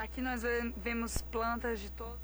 Aqui nós vemos plantas de todo.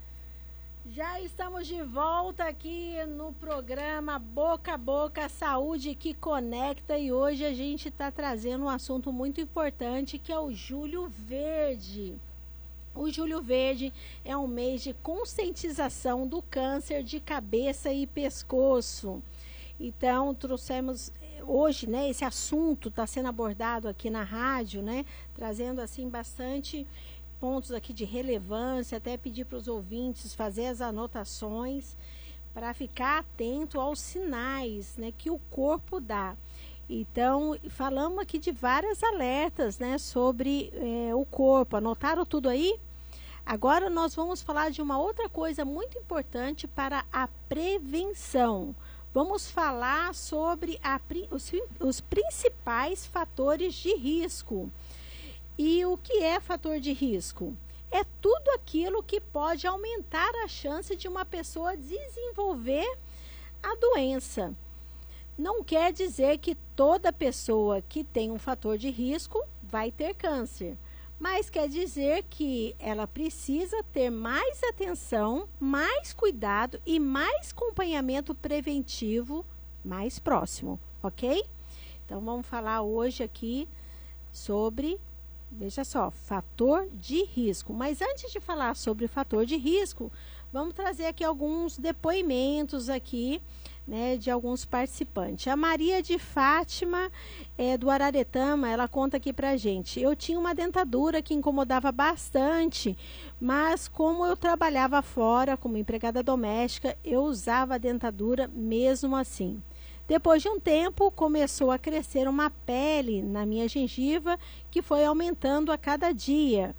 Já estamos de volta aqui no programa Boca a Boca, Saúde que Conecta, e hoje a gente está trazendo um assunto muito importante, que é o Julho Verde. O Julho Verde é um mês de conscientização do câncer de cabeça e pescoço. Então, trouxemos hoje, né, esse assunto está sendo abordado aqui na rádio, né, trazendo assim bastante pontos aqui de relevância, até pedir para os ouvintes fazer as anotações para ficar atento aos sinais, né, que o corpo dá. Então, falamos aqui de várias alertas, né, sobre o corpo. Anotaram tudo aí? Agora nós vamos falar de uma outra coisa muito importante para a prevenção. Vamos falar sobre os principais fatores de risco. E o que é fator de risco? É tudo aquilo que pode aumentar a chance de uma pessoa desenvolver a doença. Não quer dizer que toda pessoa que tem um fator de risco vai ter câncer, mas quer dizer que ela precisa ter mais atenção, mais cuidado e mais acompanhamento preventivo mais próximo, ok? Então vamos falar hoje aqui sobre, veja só, fator de risco. Mas antes de falar sobre fator de risco, vamos trazer aqui alguns depoimentos aqui, né, de alguns participantes. A Maria de Fátima, do Araretama, ela conta aqui pra gente: eu tinha uma dentadura que incomodava bastante, mas como eu trabalhava fora como empregada doméstica, eu usava a dentadura mesmo assim. Depois de um tempo, começou a crescer uma pele na minha gengiva que foi aumentando a cada dia,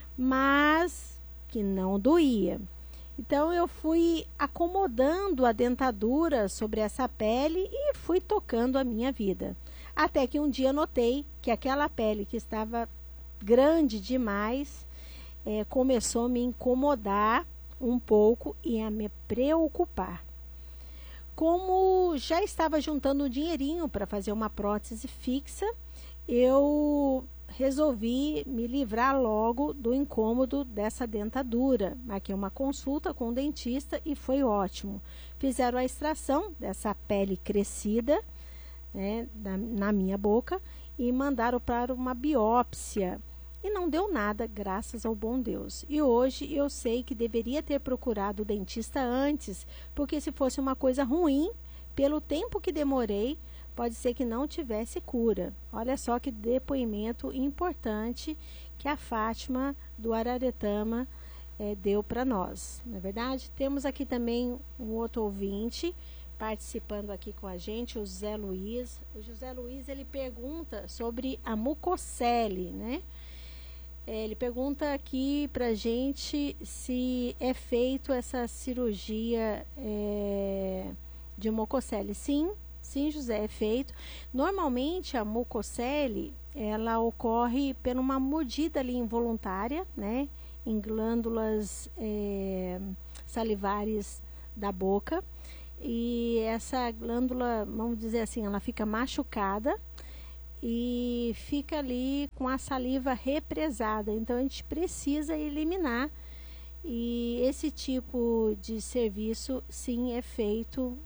mas que não doía. Então, eu fui acomodando a dentadura sobre essa pele e fui tocando a minha vida. Até que um dia notei que aquela pele que estava grande demais começou a me incomodar um pouco e a me preocupar. Como já estava juntando um dinheirinho para fazer uma prótese fixa, eu resolvi me livrar logo do incômodo dessa dentadura. Marquei uma consulta com o dentista e foi ótimo. Fizeram a extração dessa pele crescida, né, na minha boca, e mandaram para uma biópsia. E não deu nada, graças ao bom Deus. E hoje eu sei que deveria ter procurado o dentista antes, porque se fosse uma coisa ruim, pelo tempo que demorei, pode ser que não tivesse cura. Olha só que depoimento importante que a Fátima do Araretama deu para nós. Não é verdade? Temos aqui também um outro ouvinte participando aqui com a gente, o José Luiz. O José Luiz, ele pergunta sobre a mucocele, né? Ele pergunta aqui para a gente se é feito essa cirurgia de mucocele. Sim, José, é feito. Normalmente a mucocele, ela ocorre por uma mordida ali involuntária, né, em glândulas salivares da boca. E essa glândula, vamos dizer assim, ela fica machucada e fica ali com a saliva represada. Então a gente precisa eliminar. E esse tipo de serviço, sim, é feito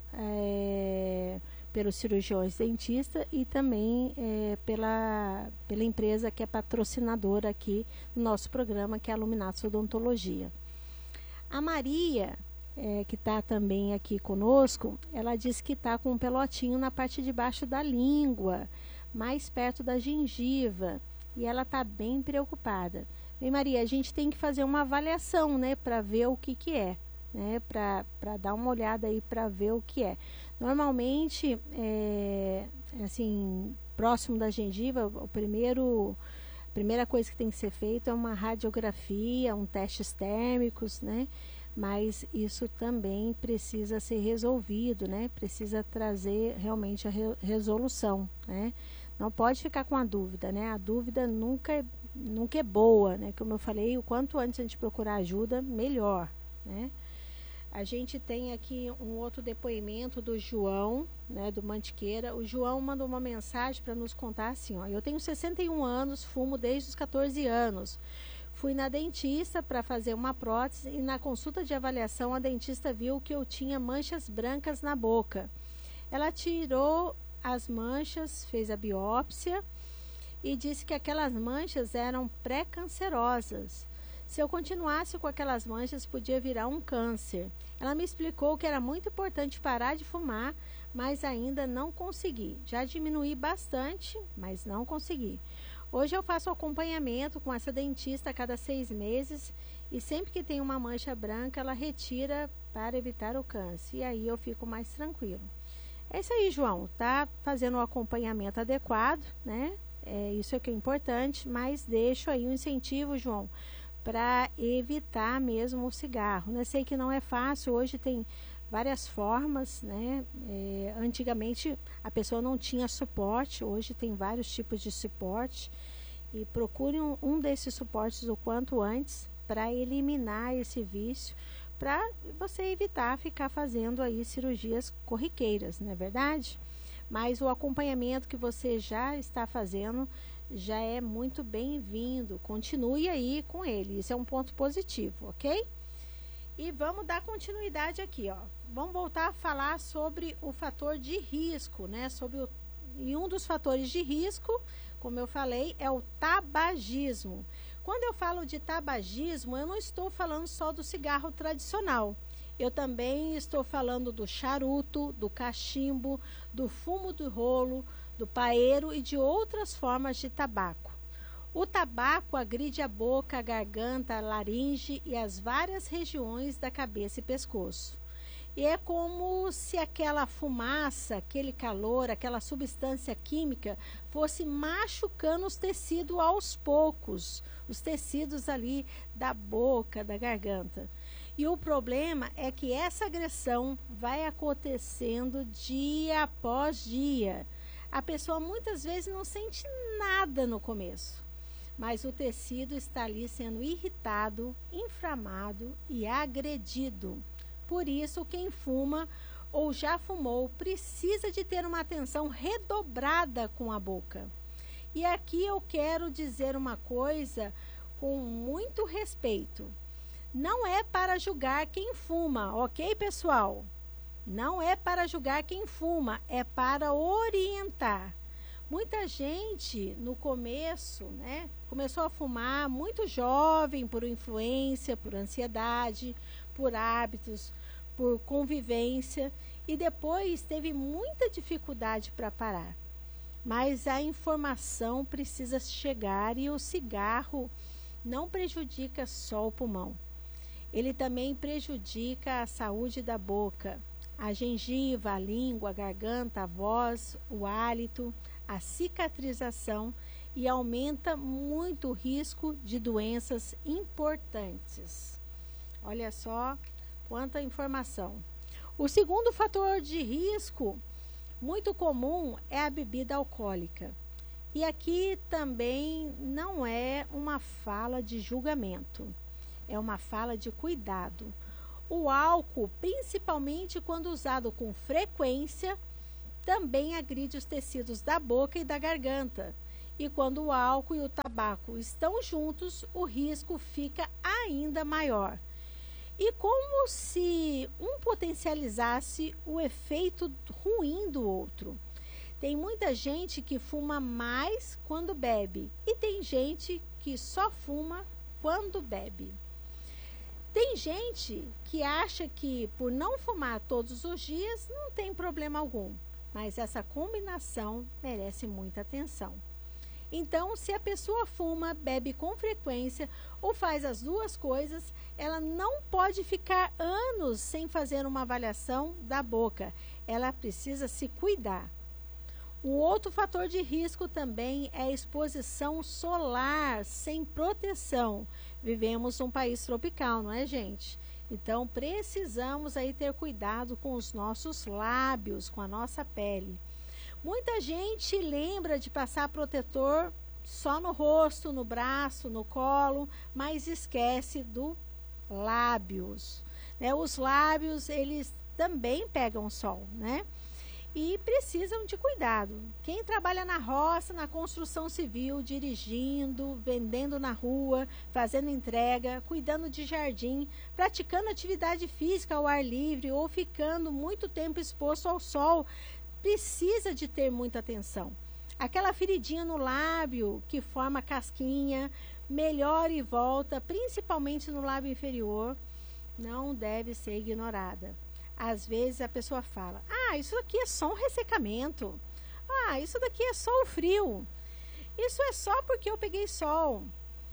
pelos cirurgiões dentistas e também pela empresa que é patrocinadora aqui no nosso programa, que é a Luminatos Odontologia. A Maria, que está também aqui conosco, ela disse que está com um pelotinho na parte de baixo da língua, mais perto da gengiva, e ela está bem preocupada. Bem, Maria, a gente tem que fazer uma avaliação, né, para ver o que é, né, para dar uma olhada aí para ver o que é. Normalmente, assim, próximo da gengiva, a primeira coisa que tem que ser feita é uma radiografia, testes térmicos, né, mas isso também precisa ser resolvido, né, precisa trazer realmente a resolução, né. Não pode ficar com a dúvida, né, a dúvida nunca é boa, né? Como eu falei, o quanto antes a gente procurar ajuda, melhor, né? A gente tem aqui um outro depoimento do João, né, do Mantiqueira. O João mandou uma mensagem para nos contar assim, ó: eu tenho 61 anos, fumo desde os 14 anos. Fui na dentista para fazer uma prótese e na consulta de avaliação a dentista viu que eu tinha manchas brancas na boca. Ela tirou as manchas, fez a biópsia e disse que aquelas manchas eram pré-cancerosas. Se eu continuasse com aquelas manchas, podia virar um câncer. Ela me explicou que era muito importante parar de fumar, mas ainda não consegui. Já diminuí bastante, mas não consegui. Hoje eu faço acompanhamento com essa dentista a cada 6 meses e sempre que tem uma mancha branca, ela retira para evitar o câncer. E aí eu fico mais tranquilo. É isso aí, João. Tá fazendo o acompanhamento adequado, né? Isso é que é importante, mas deixo aí um incentivo, João, para evitar mesmo o cigarro, né? Sei que não é fácil, hoje tem várias formas, né? Antigamente a pessoa não tinha suporte, hoje tem vários tipos de suporte e procure um desses suportes o quanto antes para eliminar esse vício, para você evitar ficar fazendo aí cirurgias corriqueiras, não é verdade? Mas o acompanhamento que você já está fazendo já é muito bem-vindo. Continue aí com ele. Isso é um ponto positivo, ok? E vamos dar continuidade aqui, ó. Vamos voltar a falar sobre o fator de risco, né? E um dos fatores de risco, como eu falei, é o tabagismo. Quando eu falo de tabagismo, eu não estou falando só do cigarro tradicional. Eu também estou falando do charuto, do cachimbo, do fumo do rolo, do paeiro e de outras formas de tabaco. O tabaco agride a boca, a garganta, a laringe e as várias regiões da cabeça e pescoço. E é como se aquela fumaça, aquele calor, aquela substância química fosse machucando os tecidos aos poucos, os tecidos ali da boca, da garganta. E o problema é que essa agressão vai acontecendo dia após dia. A pessoa muitas vezes não sente nada no começo, mas o tecido está ali sendo irritado, inflamado e agredido. Por isso, quem fuma ou já fumou precisa de ter uma atenção redobrada com a boca. E aqui eu quero dizer uma coisa com muito respeito. Não é para julgar quem fuma, ok, pessoal? Não é para julgar quem fuma, é para orientar. Muita gente no começo, né, começou a fumar muito jovem, por influência, por ansiedade, por hábitos, por convivência e depois teve muita dificuldade para parar. Mas a informação precisa chegar e o cigarro não prejudica só o pulmão. Ele também prejudica a saúde da boca, a gengiva, a língua, a garganta, a voz, o hálito, a cicatrização e aumenta muito o risco de doenças importantes. Olha só quanta informação. O segundo fator de risco muito comum é a bebida alcoólica. E aqui também não é uma fala de julgamento, é uma fala de cuidado. O álcool, principalmente quando usado com frequência, também agride os tecidos da boca e da garganta. E quando o álcool e o tabaco estão juntos, o risco fica ainda maior. E como se um potencializasse o efeito ruim do outro. Tem muita gente que fuma mais quando bebe e tem gente que só fuma quando bebe. Tem gente que acha que por não fumar todos os dias não tem problema algum, mas essa combinação merece muita atenção. Então, se a pessoa fuma, bebe com frequência ou faz as duas coisas, ela não pode ficar anos sem fazer uma avaliação da boca. Ela precisa se cuidar. Um outro fator de risco também é a exposição solar sem proteção. Vivemos num país tropical, não é, gente? Então, precisamos aí ter cuidado com os nossos lábios, com a nossa pele. Muita gente lembra de passar protetor só no rosto, no braço, no colo, mas esquece do lábios, né? Os lábios, eles também pegam sol, né? e precisam de cuidado. Quem trabalha na roça, na construção civil, dirigindo, vendendo na rua, fazendo entrega, cuidando de jardim, praticando atividade física ao ar livre ou ficando muito tempo exposto ao sol, precisa de ter muita atenção. Aquela feridinha no lábio que forma casquinha, melhora e volta, principalmente no lábio inferior, não deve ser ignorada. Às vezes a pessoa fala, isso daqui é só um ressecamento. Isso daqui é só o frio. Isso é só porque eu peguei sol.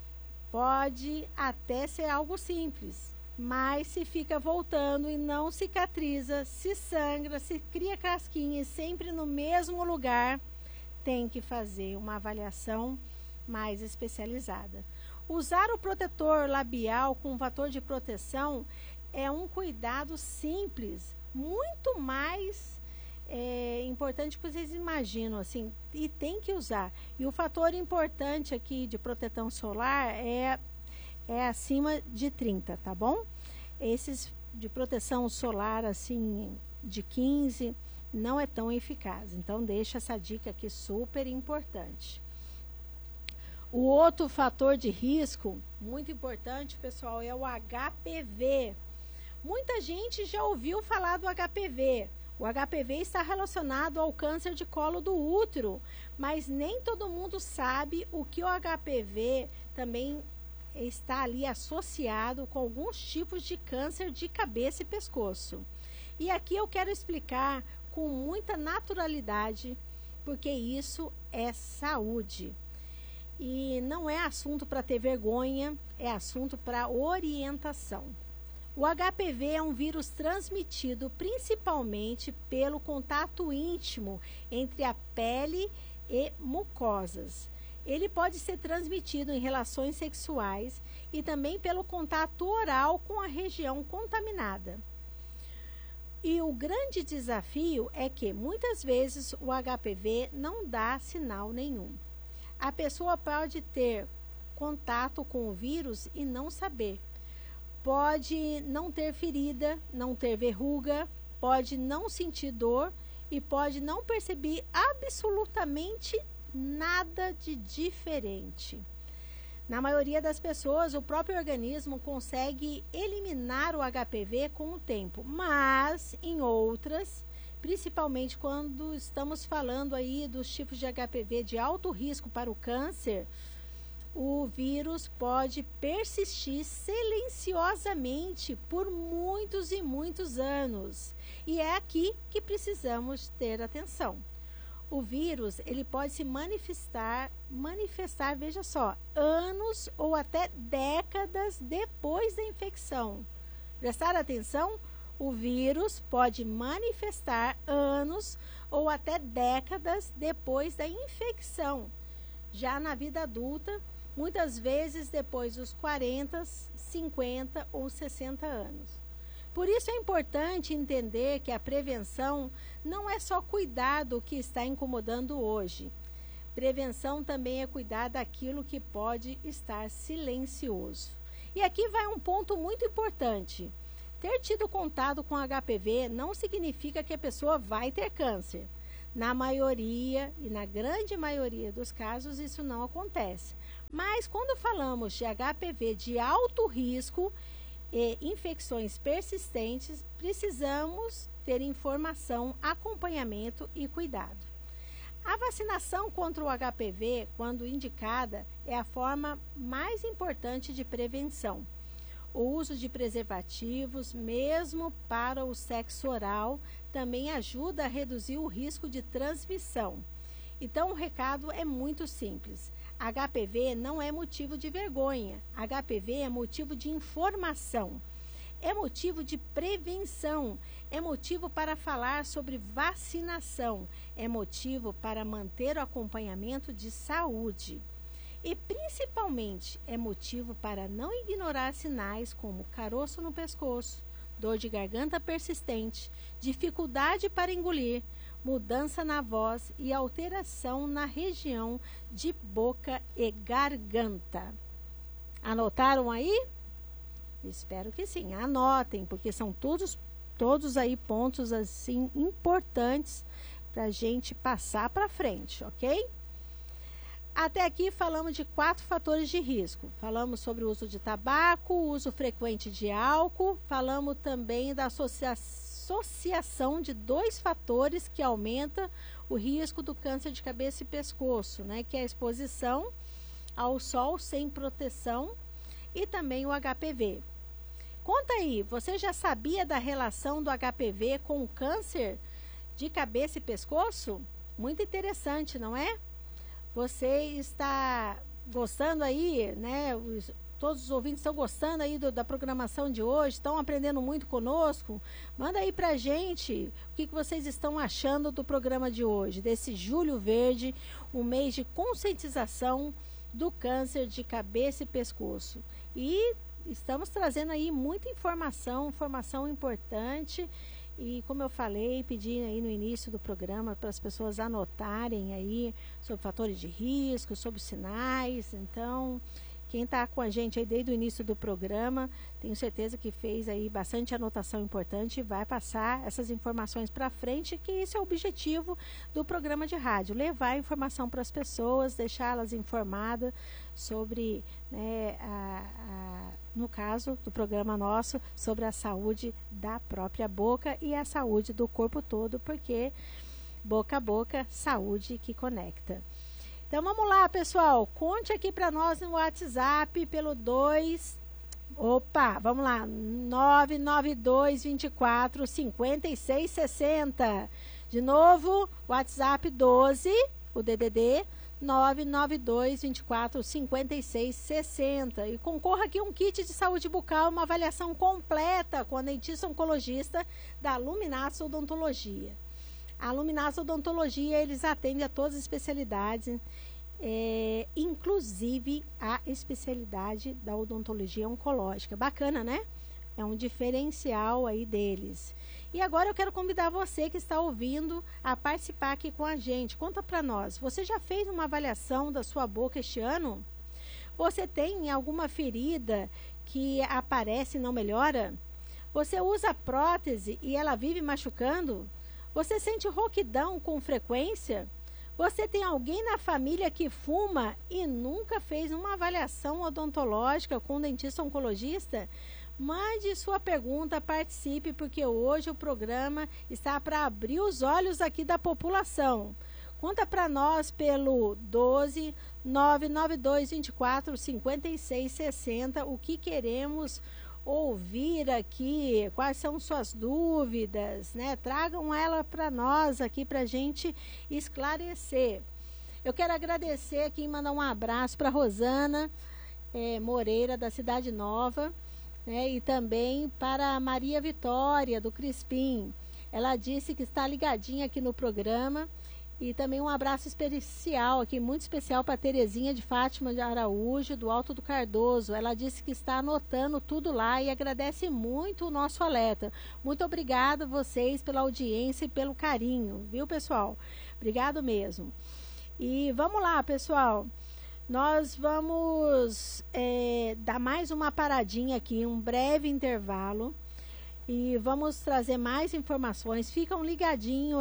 Pode até ser algo simples, mas se fica voltando e não cicatriza, se sangra, se cria casquinha sempre no mesmo lugar, tem que fazer uma avaliação mais especializada. Usar o protetor labial com fator de proteção é um cuidado simples, muito mais importante que vocês imaginam, assim, e tem que usar. E o fator importante aqui de proteção solar é acima de 30, tá bom? Esses de proteção solar, assim, de 15, não é tão eficaz. Então, deixa essa dica aqui super importante. O outro fator de risco, muito importante, pessoal, é o HPV. Muita gente já ouviu falar do HPV. O HPV está relacionado ao câncer de colo do útero, mas nem todo mundo sabe o que o HPV também está ali associado com alguns tipos de câncer de cabeça e pescoço. E aqui eu quero explicar com muita naturalidade, porque isso é saúde. E não é assunto para ter vergonha, é assunto para orientação. O HPV é um vírus transmitido principalmente pelo contato íntimo entre a pele e mucosas. Ele pode ser transmitido em relações sexuais e também pelo contato oral com a região contaminada. E o grande desafio é que muitas vezes o HPV não dá sinal nenhum. A pessoa pode ter contato com o vírus e não saber. Pode não ter ferida, não ter verruga, pode não sentir dor e pode não perceber absolutamente nada de diferente. Na maioria das pessoas, o próprio organismo consegue eliminar o HPV com o tempo, mas em outras, principalmente quando estamos falando aí dos tipos de HPV de alto risco para o câncer, o vírus pode persistir silenciosamente por muitos e muitos anos. E é aqui que precisamos ter atenção. O vírus, ele pode se manifestar, veja só, anos ou até décadas depois da infecção. Prestar atenção? O vírus pode manifestar anos ou até décadas depois da infecção. Já na vida adulta, muitas vezes depois dos 40, 50 ou 60 anos. Por isso é importante entender que a prevenção não é só cuidar do que está incomodando hoje. Prevenção também é cuidar daquilo que pode estar silencioso. E aqui vai um ponto muito importante. Ter tido contato com HPV não significa que a pessoa vai ter câncer. Na maioria e na grande maioria dos casos isso não acontece. Mas quando falamos de HPV de alto risco e infecções persistentes, precisamos ter informação, acompanhamento e cuidado. A vacinação contra o HPV, quando indicada, é a forma mais importante de prevenção. O uso de preservativos, mesmo para o sexo oral, também ajuda a reduzir o risco de transmissão. Então, o recado é muito simples. HPV não é motivo de vergonha. HPV é motivo de informação. É motivo de prevenção. É motivo para falar sobre vacinação. É motivo para manter o acompanhamento de saúde. E, principalmente, é motivo para não ignorar sinais como caroço no pescoço, dor de garganta persistente, dificuldade para engolir, mudança na voz e alteração na região de boca e garganta. Anotaram aí? Espero que sim. Anotem, porque são todos todos aí pontos assim importantes para a gente passar para frente, ok? Até aqui falamos de 4 fatores de risco. Falamos sobre o uso de tabaco, o uso frequente de álcool, falamos também da associação de 2 fatores que aumentam o risco do câncer de cabeça e pescoço, né? Que é a exposição ao sol sem proteção e também o HPV. Conta aí, você já sabia da relação do HPV com o câncer de cabeça e pescoço? Muito interessante, não é? Você está gostando aí, né? Todos os ouvintes estão gostando aí da programação de hoje, estão aprendendo muito conosco. Manda aí pra gente o que vocês estão achando do programa de hoje, desse Julho Verde, um mês de conscientização do câncer de cabeça e pescoço. E estamos trazendo aí muita informação importante. E como eu falei, pedi aí no início do programa para as pessoas anotarem aí sobre fatores de risco, sobre sinais. Então, quem está com a gente aí desde o início do programa, tenho certeza que fez aí bastante anotação importante e vai passar essas informações para frente, que esse é o objetivo do programa de rádio, levar a informação para as pessoas, deixá-las informadas sobre, né, no caso do programa nosso, sobre a saúde da própria boca e a saúde do corpo todo, porque boca a boca, saúde que conecta. Então vamos lá, pessoal, conte aqui para nós no WhatsApp pelo 992 24 56 60. De novo, WhatsApp 12, o DDD 992 24 56 60. E concorra aqui um kit de saúde bucal, uma avaliação completa com a dentista oncologista da Luminato Odontologia. A Luminato Odontologia, eles atendem a todas as especialidades, inclusive a especialidade da odontologia oncológica. Bacana, né? É um diferencial aí deles. E agora eu quero convidar você que está ouvindo a participar aqui com a gente. Conta para nós, você já fez uma avaliação da sua boca este ano? Você tem alguma ferida que aparece e não melhora? Você usa prótese e ela vive machucando? Você sente rouquidão com frequência? Você tem alguém na família que fuma e nunca fez uma avaliação odontológica com um dentista oncologista? Mande sua pergunta, participe, porque hoje o programa está para abrir os olhos aqui da população. Conta para nós pelo 12 992 24 56 60 o que queremos ouvir aqui, quais são suas dúvidas, né? Tragam ela para nós aqui para a gente esclarecer. Eu quero agradecer aqui e mandar um abraço para Rosana Moreira, da Cidade Nova, né? E também para a Maria Vitória, do Crispim. Ela disse que está ligadinha aqui no programa. E também um abraço especial aqui, muito especial para Terezinha de Fátima de Araújo, do Alto do Cardoso. Ela disse que está anotando tudo lá e agradece muito o nosso alerta. Muito obrigada a vocês pela audiência e pelo carinho, viu, pessoal? Obrigado mesmo. E vamos lá, pessoal. Nós vamos dar mais uma paradinha aqui, um breve intervalo. E vamos trazer mais informações. Fiquem ligadinho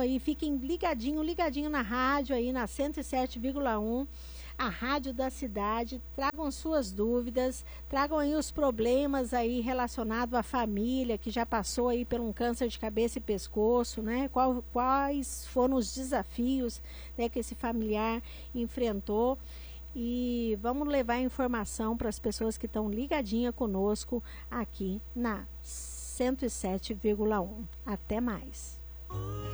na rádio aí na 107,1, a rádio da cidade. Tragam suas dúvidas, tragam aí os problemas aí relacionados à família que já passou aí por um câncer de cabeça e pescoço, né? Quais foram os desafios, né, que esse familiar enfrentou. E vamos levar informação para as pessoas que estão ligadinhas conosco aqui na 107,1. Até mais.